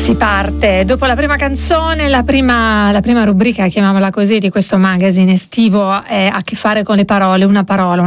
Si parte dopo la prima canzone, la prima rubrica, chiamiamola così, di questo magazine estivo ha a che fare con le parole. Una parola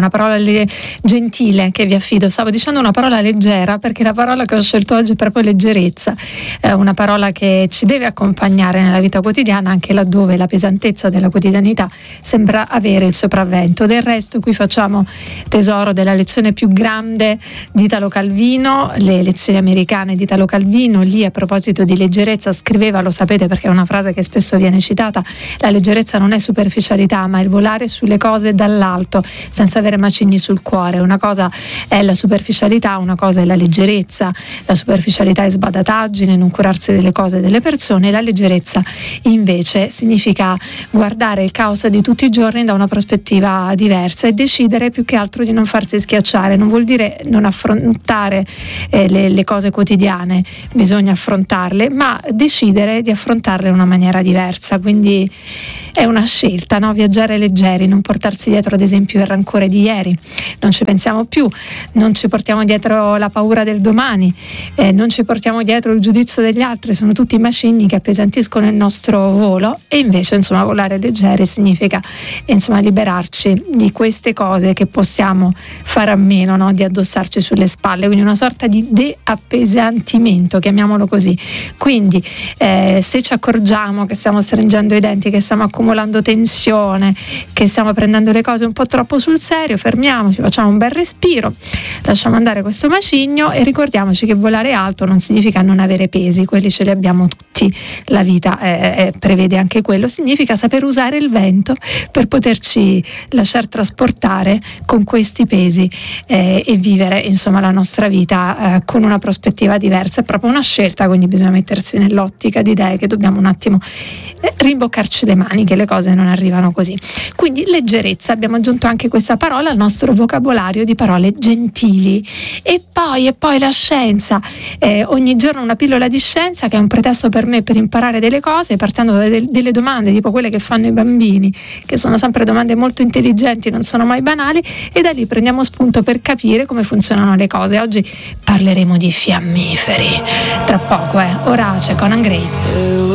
gentile che vi affido. Stavo dicendo una parola leggera perché la parola che ho scelto oggi è proprio leggerezza, una parola che ci deve accompagnare nella vita quotidiana anche laddove la pesantezza della quotidianità sembra avere il sopravvento. Del resto qui facciamo tesoro della lezione più grande di Italo Calvino, le lezioni americane di Italo Calvino. Lì, a proposito di leggerezza, scriveva, lo sapete perché è una frase che spesso viene citata: la leggerezza non è superficialità ma il volare sulle cose dall'alto senza avere macigni sul cuore. Una cosa è la superficialità, una cosa è la leggerezza. La superficialità è sbadataggine, non curarsi delle cose e delle persone. La leggerezza invece significa guardare il caos di tutti i giorni da una prospettiva diversa e decidere più che altro di non farsi schiacciare. Non vuol dire non affrontare le cose quotidiane, bisogna affrontarle, ma decidere di affrontarle in una maniera diversa. Quindi è una scelta, no? Viaggiare leggeri, non portarsi dietro ad esempio il rancore di ieri, non ci pensiamo più, non ci portiamo dietro la paura del domani, non ci portiamo dietro il giudizio degli altri. Sono tutti macigni che appesantiscono il nostro volo, e invece volare leggeri significa liberarci di queste cose che possiamo fare a meno, no? Di addossarci sulle spalle, quindi una sorta di deappesantimento, chiamiamolo così. Quindi se ci accorgiamo che stiamo stringendo i denti, che stiamo accumulando tensione, che stiamo prendendo le cose un po' troppo sul serio, fermiamoci, facciamo un bel respiro, lasciamo andare questo macigno e ricordiamoci che volare alto non significa non avere pesi, quelli ce li abbiamo tutti, la vita prevede anche quello. Significa saper usare il vento per poterci lasciar trasportare con questi pesi e vivere la nostra vita con una prospettiva diversa. È proprio una scelta, quindi bisogna mettersi nell'ottica di idee che dobbiamo un attimo rimboccarci le mani, che le cose non arrivano così. Quindi leggerezza, abbiamo aggiunto anche questa parola al nostro vocabolario di parole gentili. E poi la scienza, ogni giorno una pillola di scienza, che è un pretesto per me per imparare delle cose, partendo da delle domande tipo quelle che fanno i bambini, che sono sempre domande molto intelligenti, non sono mai banali, e da lì prendiamo spunto per capire come funzionano le cose. Oggi parleremo di fiammiferi, tra poco, ora c'è Conan Gray.